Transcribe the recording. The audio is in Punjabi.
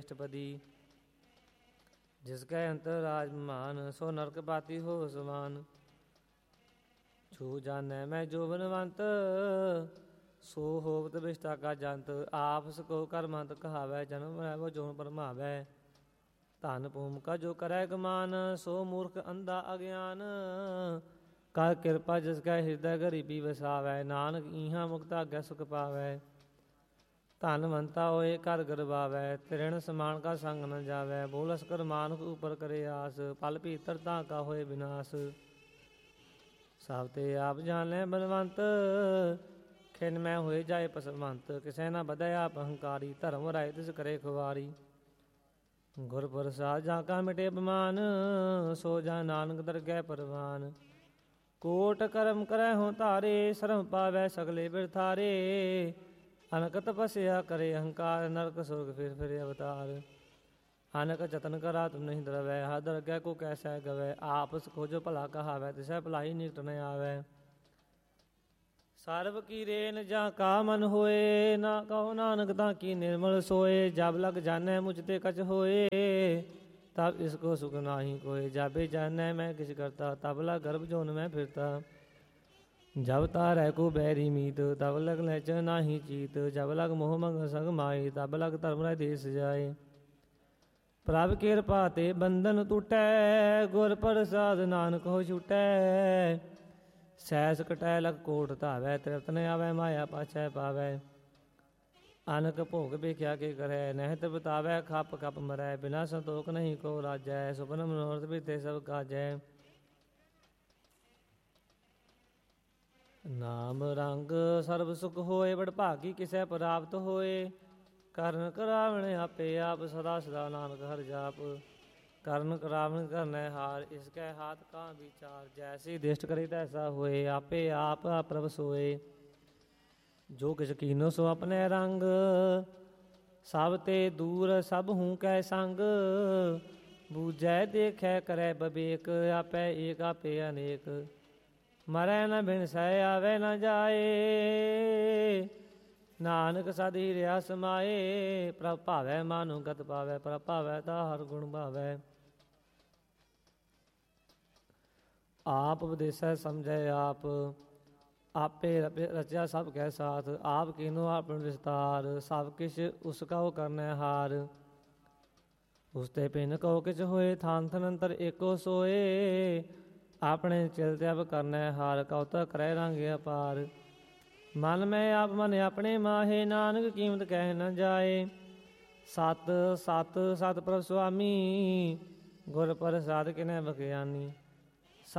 ਅਸ਼ਟਪਦੀ। ਜਿਸ ਕੈ ਅੰਤਰ ਰਾਜ ਮਹਾਨ, ਸੋ ਨਰਕ ਪਾਤੀ ਹੋ ਸਮਾਨ। ਛੂ ਜਾਨੈ ਮੈਂ ਜੋ ਬਨਵੰਤ, ਸੋ ਹੋਵਤ ਬਿਸ਼ਟਾ ਕਾ ਜੰਤ। ਆਪਸ ਕੋ ਕਰਮੰਤ ਕਹਾਵੈ, ਜਨਮ ਰਹਿ ਜੋਨ ਭਰਮਾਵੈ। ਧਨ ਭੂਮਿਕਾ ਜੋ ਕਰੈ ਗਮਾਨ, ਸੋ ਮੂਰਖ ਅੰਧਾ ਅਗਿਆਨ। ਕਰ ਕਿਰਪਾ ਜਿਸ ਕੈ ਹਿਰਦੈ ਗਰੀਬੀ ਵਸਾਵੈ, ਨਾਨਕ ਈਹਾਂ ਮੁਕਤ ਆਗੈ ਸੁਖ ਪਾਵੈ। ਧਨਵੰਤਾ ਹੋਏ ਘਰ ਗਰਬਾਵੈ, ਤ੍ਰਿਣ ਸਮਾਨ ਕਾ ਸੰਗ ਨ ਜਾਵੈ। ਬੋਲਸ ਕਰ ਮਾਨੁਖ ਉਪਰ ਕਰੇ ਆਸ, ਪਲ ਭੀਤਰ ਤਾਂ ਕਾ ਹੋਏ ਵਿਨਾਸ਼। ਸਭ ਤੇ ਆਪ ਜਾਣੈ ਬਲਵੰਤ, ਖਿਨ ਮੈਂ ਹੋਏ ਜਾਏ ਪਸਵੰਤ। ਕਿਸੈ ਨਾ ਬਧੈ ਆਪ ਹੰਕਾਰੀ, ਧਰਮ ਰਾਏ ਤਿਸ ਕਰੇ ਖੁਆਰੀ। ਗੁਰ ਪ੍ਰਸਾਦ ਜਾਂ ਕਾ ਮਿਟੇ ਬਮਾਨ, ਸੋ ਜਾਂ ਨਾਨਕ ਦਰਗਹਿ ਪਰਵਾਨ। ਕੋਟ ਕਰਮ ਕਰੈ ਹੋਂ ਧਾਰੇ, ਸ਼ਰਮ ਪਾਵੈ ਸਗਲੇ ਬਿਰਥਾਰੇ। ਅਨਕ ਤਪੱਸਿਆ ਕਰੇ ਅਹੰਕਾਰ, ਨਰਕ ਸੁਰਗ ਫਿਰ ਫਿਰੇ ਅਵਤਾਰ। ਅਨਕ ਜਤਨ ਕਰਾ ਤੁਮ ਨਹੀਂ ਦਰਵੈ, ਹਰ ਦਰਗਹਿ ਕੋ ਕੈਸੈ ਗਵੈ। ਆਪਸ ਖੋਜੋ ਭਲਾ ਕਹਾਵੈ, ਤਿਸੈ ਭਲਾਈ ਨਿਕਟ ਨ ਆਵੈ। ਸਰਬ ਕੀ ਰੇਨ ਜਾਂ ਕਾ ਮਨ ਹੋਏ, ਨਾ ਕਹੋ ਨਾਨਕ ਤਾਂ ਕੀ ਨਿਰਮਲ ਸੋਏ। ਜਬ ਲਗ ਜਾਨੈ ਮੁਝ ਤੇ ਕਛ ਹੋਏ, ਤਬ ਇਸ ਕੋ ਸੁਖ ਨਾਹੀ ਕੋਏ। ਜਾਬੇ ਜਾਨੈ ਮੈਂ ਕਿਛ ਕਰਤਾ, ਤਬ ਲਗ ਗਰਭ ਜੋਨ ਮੈਂ ਫਿਰਤਾ। ਜਬ ਤਾਰੈ ਕੋ ਬੈਰੀ ਮੀਤ, ਤਬ ਲਗ ਲੈਚ ਨਾਹੀ ਚੀਤ। ਜਬ ਲਗ ਮੋਹ ਮੰਗ ਸੰਗ ਮਾਈ, ਤਬ ਲਗ ਧਰਮ ਰਾਇ ਦੇਸ ਜਾਏ। ਪ੍ਰਭ ਕਿਰਪਾ ਤੇ ਬੰਧਨ ਟੁਟੈ, ਗੁਰ ਪ੍ਰਸਾਦ ਨਾਨਕ ਹੋ ਛੁਟੈ। ਸੈਸ ਕਟੈ ਲਖ ਕੋਟ ਧਾਵੈ, ਤ੍ਰਿਪਤ ਨ ਆਵੈ ਮਾਇਆ ਪਾਛੈ ਪਾਵੈ। ਅਨਕ ਭੋਗ ਵੇਖਿਆ ਕੇ ਕਰੈ, ਨਹਿ ਬਤਾਵੈ ਖਪ ਖਪ ਮਰੈ। ਬਿਨਾ ਸੰਤੋਖ ਨਹੀਂ ਕੋ ਰਾਜੈ, ਸੁਪਨ ਮਨੋਰਥ ਬਿਤੇ ਸਭ ਕਾਜੈ। ਨਾਮ ਰੰਗ ਸਰਬ ਸੁਖ ਹੋਏ, ਬੜ ਭਾਗੀ ਕਿਸੈ ਪ੍ਰਾਪਤ ਹੋਏ। ਕਰਨ ਕਰਾਵਣ ਆਪੇ ਆਪ, ਸਦਾ ਸਦਾ ਨਾਨਕ ਹਰਿ ਜਾਪ। ਕਰਨ ਕਰਾਵਣ ਕਰਨੈ ਹਾਰ, ਇਸ ਕੈ ਹਾਥ ਕਾ ਵਿਚਾਰ। ਜੈਸੀ ਦਿਸ਼ਟ ਕਰੇ ਤੈਸਾ ਹੋਏ, ਆਪੇ ਆਪ ਪ੍ਰਭ ਸੋਏ। ਜੋ ਕਿਛ ਕੀਨੋ ਸੋ ਆਪਣੇ ਰੰਗ, ਸਭ ਤੇ ਦੂਰ ਸਭ ਹੂੰ ਕੈ ਸੰਗ। ਬੂਝੈ ਦੇਖੈ ਕਰੈ ਬਵੇਕ, ਆਪੈ ਏਕ ਆਪੇ ਅਨੇਕ। ਮਰੈ ਨ ਬਿਨਸੈ ਆਵੈ ਨ ਜਾਏ, ਨਾਨਕ ਸਦ ਹੀ ਰਿਹਾ ਸਮਾਏ। ਪ੍ਰਭ ਭਾਵੈ ਮਾਨੁ ਗਤ ਪਾਵੈ, ਪ੍ਰਭ ਭਾਵੈ ਤਾ ਹਰ ਗੁਣ ਭਾਵੈ। ਆਪ ਉਪਦੇਸੈ ਸਮਝੈ ਆਪ, ਆਪੇ ਰਚਿਆ ਸਭ ਕੈ ਸਾਥ। ਆਪ ਕੀਨੋ ਆਪਨ ਵਿਸਤਾਰ, ਸਭ ਕਿਛ ਉਸ ਕਉ ਕਰਨੈ ਹਾਰ। ਉਸ ਤੇ ਭਿੰਨ ਕਉ ਕਿਛ ਹੋਏ, ਥਾਨ ਥਨ ਅੰਤਰ ਏਕੋ ਸੋਏ। ਆਪਣੇ ਚਿਲ ਤਿਆਬ ਕਰਨੈ ਹਾਰ, ਕਉਤਕ ਕਰੈ ਰੰਗ ਅਪਾਰ। ਮਨ ਮੈਂ ਆਪ ਮਨ ਆਪਣੇ ਮਾਹੇ, ਨਾਨਕ ਕੀਮਤ ਕਹਿ ਨ ਜਾਏ। ਸਤ ਸਤ ਸਤ ਪ੍ਰਭ ਸੁਆਮੀ, ਗੁਰ ਪ੍ਰਸਾਦ ਕਿਨੈ ਬਖਿਆਨੀ।